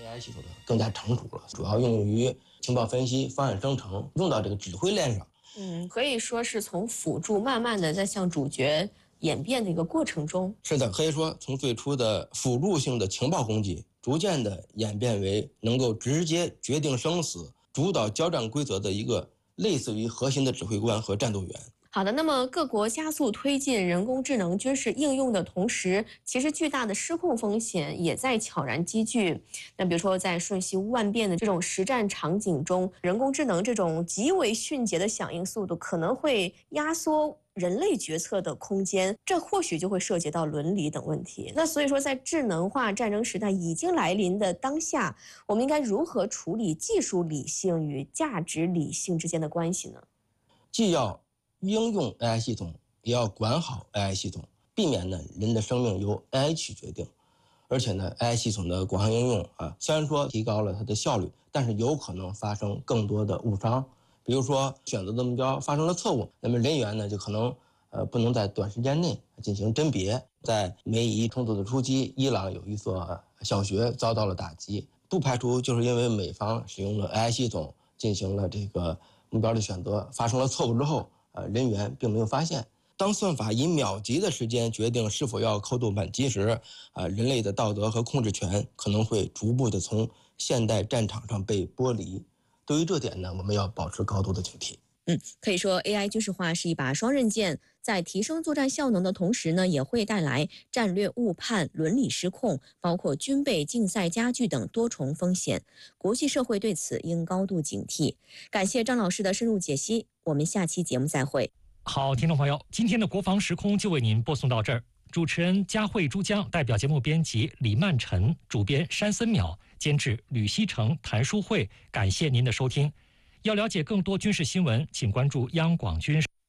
AI 系统呢更加成熟了，主要用于情报分析、方案生成，用到这个指挥链上。 可以说是从辅助慢慢的在向主角演变的一个过程中。 是的，可以说从最初的辅助性的情报攻击，逐渐的演变为能够直接决定生死、主导交战规则的一个类似于核心的指挥官和战斗员。 好的，那么各国加速推进人工智能军事应用的同时，其实巨大的失控风险也在悄然积聚。那比如说，在瞬息万变的这种实战场景中，人工智能这种极为迅捷的响应速度，可能会压缩人类决策的空间，这或许就会涉及到伦理等问题。那所以说，在智能化战争时代已经来临的当下，我们应该如何处理技术理性与价值理性之间的关系呢？ 既要应用 AI 系统，也要管好 AI 系统，避免呢人的生命由 AI 去决定。而且呢 ，AI 系统的广泛应用虽然说提高了它的效率，但是有可能发生更多的误伤。比如说选择的目标发生了错误，那么人员呢就可能不能在短时间内进行甄别。在美以冲突的初期，伊朗有一所小学遭到了打击，不排除就是因为美方使用了 AI 系统进行了这个目标的选择，发生了错误之后。人员并没有发现。当算法以秒级的时间决定是否要扣动扳机时，人类的道德和控制权可能会逐步的从现代战场上被剥离。对于这点呢，我们要保持高度的警惕。 可以说 AI 军事化是一把双刃剑，在提升作战效能的同时呢，也会带来战略误判、伦理失控，包括军备竞赛加剧等多重风险。国际社会对此应高度警惕。感谢张老师的深入解析，我们下期节目再会。 好，听众朋友，今天的国防时空就为您播送到这儿。主持人佳慧珠江，代表节目编辑李曼晨，主编山森淼，监制吕希成、谭淑慧，感谢您的收听。要了解更多军事新闻，请关注央广军事。